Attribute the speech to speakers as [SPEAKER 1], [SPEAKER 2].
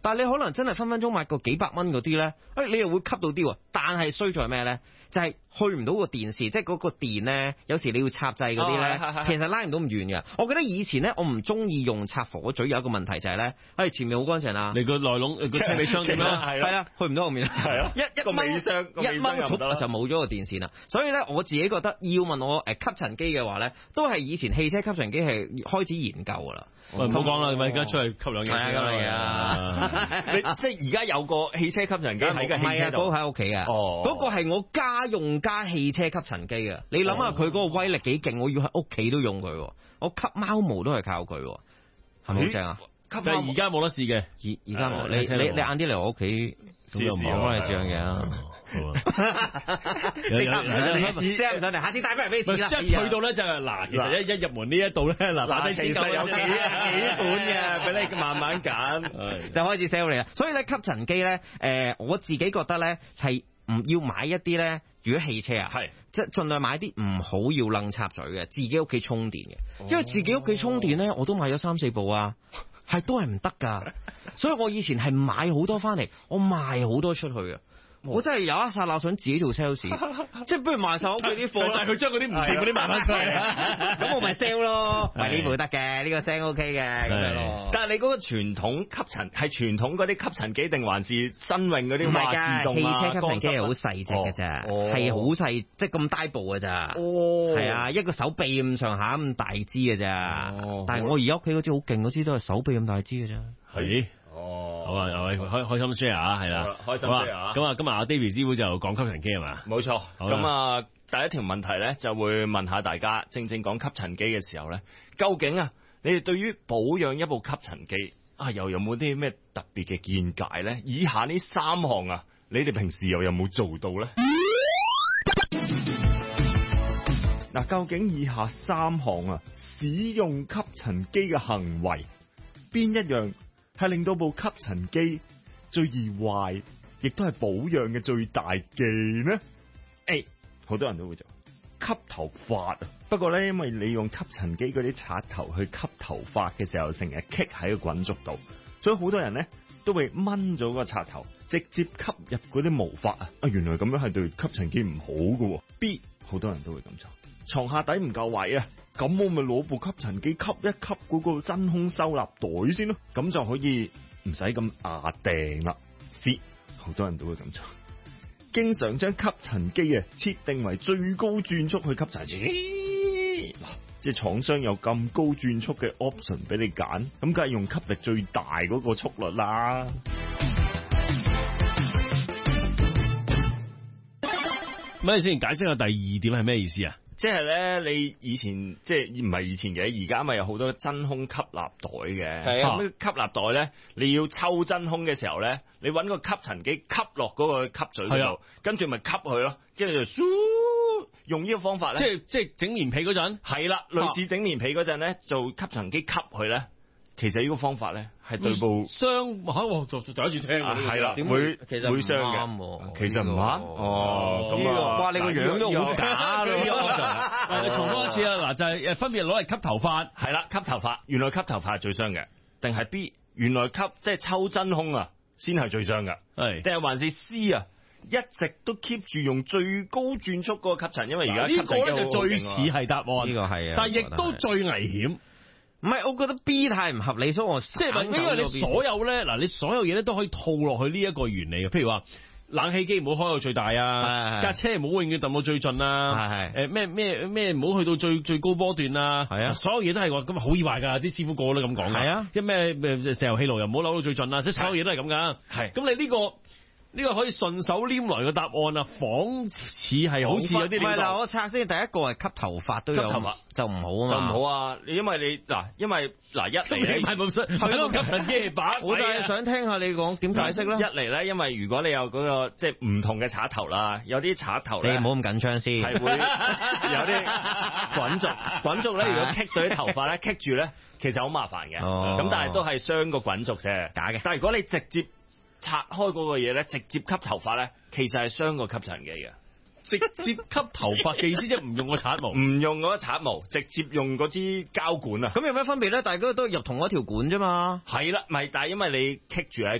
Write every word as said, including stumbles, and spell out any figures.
[SPEAKER 1] 但係你可能真係分分鐘買個幾百蚊嗰啲咧，誒你又會吸到啲喎，但係衰在咩咧？就係、是、去唔到個電視，即係嗰個電咧，有時你要插掣嗰啲咧，哦、其實拉唔到咁遠嘅。我記得以前咧，我唔中意用插火嘴，有一個問題就係、是、咧，誒、哎、前面好乾淨啊，
[SPEAKER 2] 你個內籠個車尾箱點樣？
[SPEAKER 1] 係啦，去唔到後面，係咯，一一掹一掹就冇咗個電線啦。所以咧，我自己覺得要問我誒吸塵機嘅話咧，都係以前汽車吸塵機係開始研究噶啦。
[SPEAKER 2] 唔好講啦，咪而家出去吸兩嘢先
[SPEAKER 1] 啦。
[SPEAKER 3] 你即係而家有個汽車吸塵機喺個汽車度，
[SPEAKER 1] 嗰個喺屋企啊。哦，嗰個係我家用家汽車吸塵機啊。你諗下佢嗰個威力幾勁，我要喺屋企都用佢，我吸貓毛都係靠佢，係咪好正啊？
[SPEAKER 2] 但係而家冇得試嘅，
[SPEAKER 1] 而而家冇。你你你晏啲嚟我屋企試試，我幫你試樣嘢啊。你試唔上嚟，下次帶翻嚟俾你試啦。
[SPEAKER 2] 一去到咧就係嗱，其實一一入門呢一度咧嗱，嗱
[SPEAKER 3] 其實有幾幾款嘅，俾你慢慢揀，
[SPEAKER 1] 就開始 sell 你啦。所以咧吸塵機咧，誒我自己覺得咧係唔要買一啲咧，如果汽車啊，係即係盡量買啲唔好要楞插嘴嘅，自己屋企充電嘅，因為自己屋企充電咧，我都買咗三四部啊。係都係唔得噶，所以我以前係買好多翻嚟，我賣好多出去嘅。我真係有一剎那想自己做 sales， 即係不如賣晒屋企啲貨，
[SPEAKER 2] 但係佢將嗰啲唔掂嗰啲賣翻出嚟，
[SPEAKER 1] 咁我咪 sell 咯。喂，呢部得嘅，呢個聲 OK 嘅咁樣咯。
[SPEAKER 3] 但係你嗰個傳統吸塵係傳統嗰啲吸塵機定還是新穎嗰啲話自動啊？
[SPEAKER 1] 汽車吸塵機係好細隻嘅咋，係好細，即係咁大部嘅咋。
[SPEAKER 3] 哦，
[SPEAKER 1] 係啊，一個手臂咁上下咁大支嘅咋。但係我而家屋企嗰支好勁嗰支都係手臂咁大支嘅咋。
[SPEAKER 2] 係。
[SPEAKER 3] 哦，
[SPEAKER 2] 好啊，有位開開心 share 啊，係啦，
[SPEAKER 3] 開心 share 啊。
[SPEAKER 2] 咁啊，今日阿 David 師傅就講吸塵機係嘛？
[SPEAKER 3] 冇錯。咁啊，第一條問題咧就會問下大家，正正講吸塵機嘅時候咧，究竟啊，你哋對於保養一部吸塵機啊，又有冇啲咩特別嘅見解咧？以下呢三項啊，你哋平時又有冇做到咧？嗱，究竟以下三項啊，使用吸塵機嘅行為，邊一樣係令到部吸塵機最易壞，亦都係保養嘅最大忌呢？ A 好多人都會做吸頭髮啊，不過咧，因為你用吸塵機嗰啲刷頭去吸頭髮嘅時候，成日棘喺個滾軸度，所以好多人咧都會掹咗個刷頭，直接吸入嗰啲毛髮啊！啊，原來咁樣係對吸塵機唔好㗎。B 好多人都會咁做，床下底唔夠位啊，咁我咪攞部吸塵機吸一吸嗰個真空收納袋先咯，咁就可以唔使咁牙掟啦。C 好多人都會咁做，經常將吸塵機啊設定為最高轉速去吸塵機，嗱，即係廠商有咁高轉速嘅 option 俾你揀，咁梗係用吸力最大嗰個速率啦。
[SPEAKER 2] 咪先解釋下第二點係咩意思啊？
[SPEAKER 3] 即係咧，你以前即係唔係以前嘅，而家咪有好多真空吸納袋嘅。係啊，咁吸納袋咧，你要抽真空嘅時候咧，你搵個吸塵機吸落嗰個吸嘴嗰度，跟住咪吸佢咯，跟住就嗖，用呢個方法咧，
[SPEAKER 2] 即係即係整棉被嗰陣，
[SPEAKER 3] 係啦，類似整棉被嗰陣咧，做吸塵機吸佢咧。其實呢個方法咧係對部
[SPEAKER 2] 傷吓，我就就第一次聽嘅，
[SPEAKER 3] 係啦，會
[SPEAKER 1] 其實
[SPEAKER 3] 會傷嘅，其實唔啱。哦，咁啊，
[SPEAKER 1] 哇，你個樣都好假咯！
[SPEAKER 2] 你重複一次啊，嗱就係誒，分別攞嚟吸頭髮，
[SPEAKER 3] 係啦，吸頭髮，原來吸頭髮係最傷嘅，定係 B 原來吸即係抽真空啊，先係最傷嘅，係定係還是 C 啊？一直都 keep 住用最高轉速嗰個吸塵，因為而家
[SPEAKER 2] 呢個咧就最似係答案，
[SPEAKER 1] 呢個係啊，
[SPEAKER 2] 但係亦都最危險。
[SPEAKER 1] 唔係，我覺得 B 太唔合理，所以我
[SPEAKER 2] 即係因為你所有咧，嗱你所有嘢咧都可以套落去呢一個原理嘅，譬如話冷氣機唔好開到最大啊，架車唔好永遠揼到最盡啊，係係誒咩咩咩唔好去到最最高波段啊，係啊，所有嘢都係話咁好易壞㗎，啲師傅個個都咁講㗎，係啊，一咩咩石油氣爐又唔好扭到最盡啊，即係所有嘢都係咁㗎，係咁你呢個。呢個可以順手拈來嘅答案啊，仿似係好似有啲。唔係嗱，
[SPEAKER 1] 我拆先，第一個係吸頭髮都有，吸頭髮就唔好啊嘛，
[SPEAKER 3] 就唔好啊！因為你嗱，因為嗱一嚟咧，
[SPEAKER 2] 係冇信，係咯，吸塵機把，
[SPEAKER 1] 我就係想聽下你講點解釋啦。
[SPEAKER 3] 一嚟咧，因為如果你有嗰個即係唔同嘅刷頭啦，有啲刷頭咧，
[SPEAKER 1] 你唔好咁緊張先，
[SPEAKER 3] 係會有啲滾軸，滾軸咧，如果棘到啲頭髮咧，棘住咧，其實好麻煩嘅。咁但係都係傷個滾軸啫，假嘅。但係如果你直接拆開嗰個嘢咧，直接吸頭髮咧，其實係傷過吸塵機嘅。
[SPEAKER 2] 直接吸頭髮嘅意思即係唔用個刷毛，
[SPEAKER 3] 唔用嗰個刷毛，直接用嗰支膠管啊。
[SPEAKER 1] 咁有咩分別咧？大家都入同一條管啫嘛。
[SPEAKER 3] 係啦，咪但係因為你棘住喺